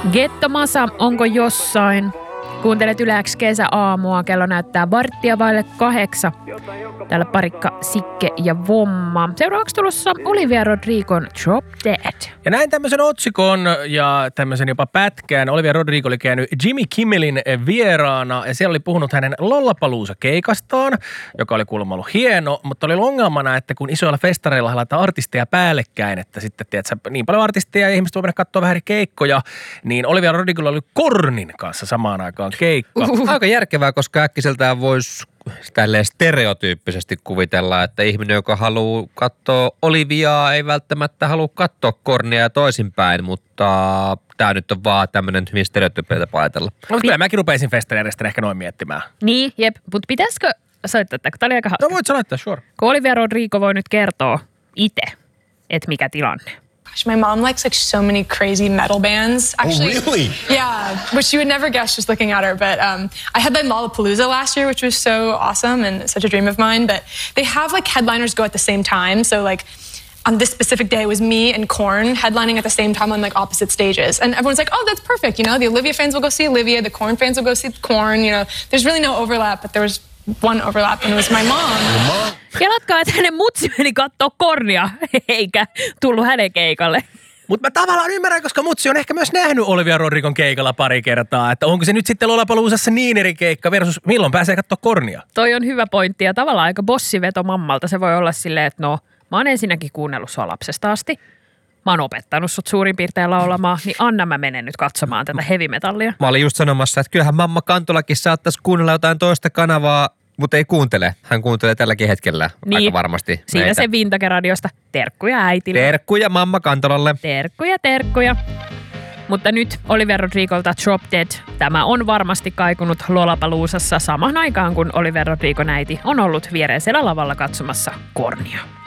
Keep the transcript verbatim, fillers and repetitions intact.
Gettomasa, onko jossain? Kuuntelet Yle X kesäaamua, kello näyttää varttia vaille kahdeksan. Täällä parikka, Sikke ja Vomma. Seuraavaksi tulossa Olivia Rodrigon Drop Dead. Ja näin tämmöisen otsikon ja tämmöisen jopa pätkään. Olivia Rodrigo oli käynyt Jimmy Kimmelin vieraana ja siellä oli puhunut hänen Lollapalooza-keikastaan, joka oli kuulemma ollut hieno, mutta oli ongelmana, että kun isoilla festareilla laittaa artisteja päällekkäin, että sitten tiedätkö, niin paljon artisteja ja ihmiset voi mennä katsoa vähän eri keikkoja, niin Olivia Rodrigolla oli Kornin kanssa samaan aikaan keikka. Uhuh. Aika järkevää, koska äkkiseltään voisi tälleen stereotyyppisesti kuvitella, että ihminen, joka haluaa katsoa Oliviaa, ei välttämättä halua katsoa Kornia ja toisinpäin, mutta tämä nyt on vaan tämmöinen hyvin stereotyyppinen tapa ajatella. No, kyllä mäkin rupeisin festarijärjestäjänä ehkä noin miettimään. Niin, jep, mutta pitäisikö soittaa, että tämä oli aika hauska. No voit sä laittaa, sure. Kun Olivia Rodrigo voi nyt kertoa itse, että mikä tilanne. My mom likes like so many crazy metal bands. Actually, oh, really? Yeah, which you would never guess just looking at her. But um, I had like Lollapalooza last year, which was so awesome and such a dream of mine. But they have like headliners go at the same time. So like on this specific day, it was me and Korn headlining at the same time on like opposite stages. And everyone's like, oh, that's perfect. You know, the Olivia fans will go see Olivia. The Korn fans will go see Korn. You know, there's really no overlap, but there was one overlap and it was my mom. Kelatkaa, että hänen mutsi meni kattoo Kornia, eikä tullut hänen keikalle. Mutta mä tavallaan ymmärrän, koska mutsi on ehkä myös nähnyt Olivia Rodrigon keikalla pari kertaa, että onko se nyt sitten Lollapaloozassa niin eri keikka versus milloin pääsee katsoa Kornia? Toi on hyvä pointti ja tavallaan aika bossiveto mammalta. Se voi olla silleen, että no mä oon ensinnäkin kuunnellut sua lapsesta asti. Mä oon opettanut sut suurin piirtein laulamaan, niin anna mä menen nyt katsomaan tätä heavy-metallia. Mä olin just sanomassa, että kyllähän mamma Kantolakin saattaisi kuunnella jotain toista kanavaa, mutta ei kuuntele. Hän kuuntelee tälläkin hetkellä niin, aika varmasti siinä meitä. Se Vintage-radiosta. Terkkuja äitille. Terkkuja mamma Kantolalle. Terkkuja, terkkuja. Mutta nyt Olivia Rodrigolta Drop Dead. Tämä on varmasti kaikunut Lollapaloozassa samaan aikaan, kun Olivia Rodrigon äiti on ollut viereisellä lavalla katsomassa Kornia.